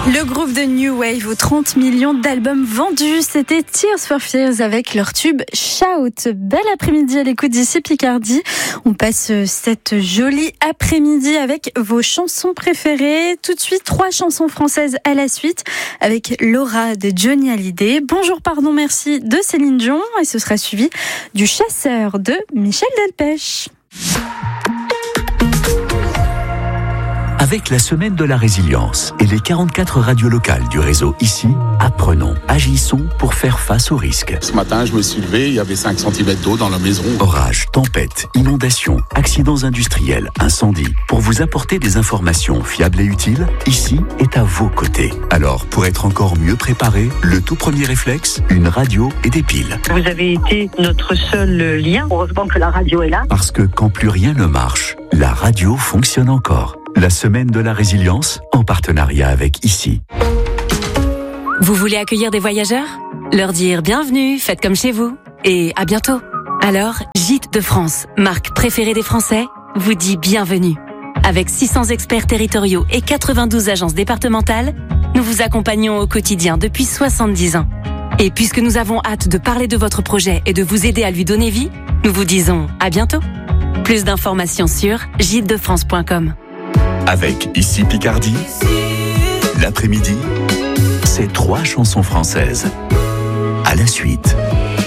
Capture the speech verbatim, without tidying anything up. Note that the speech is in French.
Le groupe de New Wave aux trente millions d'albums vendus, c'était Tears for Fears avec leur tube Shout. Bel après-midi à l'écoute d'ici Picardie. On passe cette jolie après-midi avec vos chansons préférées. Tout de suite, trois chansons françaises à la suite avec Laura de Johnny Hallyday, Bonjour, pardon, merci de Céline Dion et ce sera suivi du Chasseur de Michel Delpech. Avec la semaine de la résilience et les quarante-quatre radios locales du réseau Ici, apprenons, agissons pour faire face aux risques. Ce matin, je me suis levé, il y avait cinq centimètres d'eau dans la maison. Orages, tempêtes, inondations, accidents industriels, incendies. Pour vous apporter des informations fiables et utiles, Ici est à vos côtés. Alors, pour être encore mieux préparé, le tout premier réflexe, une radio et des piles. Vous avez été notre seul lien. Heureusement que la radio est là. Parce que quand plus rien ne marche, la radio fonctionne encore. La semaine de la résilience, en partenariat avec Ici. Vous voulez accueillir des voyageurs ? Leur dire bienvenue, faites comme chez vous et à bientôt. Alors, Gîtes de France, marque préférée des Français, vous dit bienvenue. Avec six cents experts territoriaux et quatre-vingt-douze agences départementales, nous vous accompagnons au quotidien depuis soixante-dix ans. Et puisque nous avons hâte de parler de votre projet et de vous aider à lui donner vie, nous vous disons à bientôt. Plus d'informations sur gîtes de france point com. Avec Ici Picardie, l'après-midi, c'est trois chansons françaises. À la suite.